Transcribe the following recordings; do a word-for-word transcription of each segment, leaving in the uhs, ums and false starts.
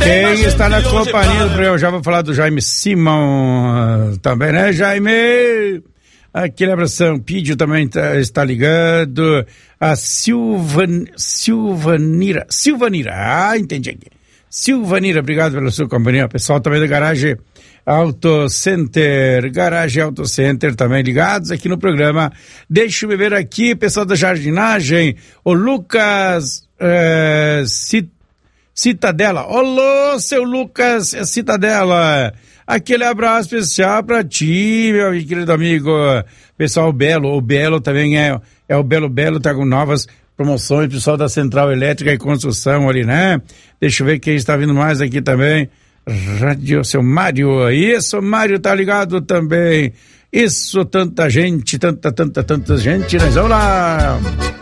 Quem está na companhia do programa, já vou falar do Jaime Simão também, né, Jaime? Aquele abração. Pídio também tá, está ligado. A Silvan, Silvanira, Silvanira, ah, entendi aqui. Silvanira, obrigado pela sua companhia. Pessoal também da Garagem Auto Center, Garagem Auto Center também ligados aqui no programa. Deixa eu ver aqui, pessoal da jardinagem, o Lucas é, Citadela. Olô, seu Lucas Citadela. Aquele abraço especial pra ti, meu querido amigo. Pessoal Belo, o Belo também é, é o Belo Belo, tá com novas promoções, pessoal da Central Elétrica e Construção ali, né? Deixa eu ver quem está vindo mais aqui também. Rádio, seu Mário, isso, Mário tá ligado também. Isso, tanta gente, tanta, tanta, tanta gente, nós vamos lá.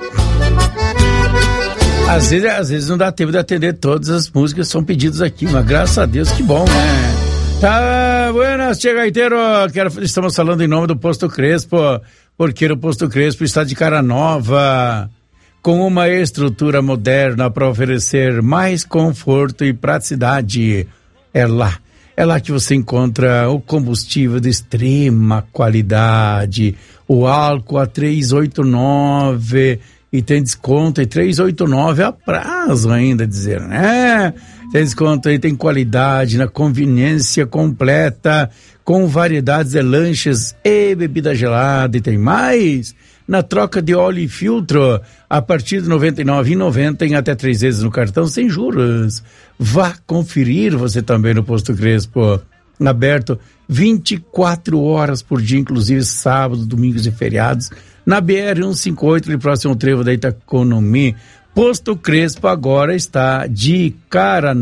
Às vezes, às vezes não dá tempo de atender todas as músicas que são pedidas aqui, mas graças a Deus, que bom, né? Tá, buenas, tia Gaiteiro, quero, estamos falando em nome do Posto Crespo, porque o Posto Crespo está de cara nova, com uma estrutura moderna para oferecer mais conforto e praticidade. É lá, é lá que você encontra o combustível de extrema qualidade, o álcool a trezentos e oitenta e nove, e tem desconto em trezentos e oitenta e nove a prazo ainda, dizer, né? Tem desconto aí, tem qualidade, na conveniência completa, com variedades de lanches e bebida gelada, e tem mais, na troca de óleo e filtro, a partir de noventa e nove reais e noventa centavos em até três vezes no cartão, sem juros. Vá conferir você também no Posto Crespo, aberto vinte e quatro horas por dia, inclusive sábados, domingos e feriados, na B R cento e cinquenta e oito, ali próximo ao trevo da Itaconomi. Posto Crespo agora está de cara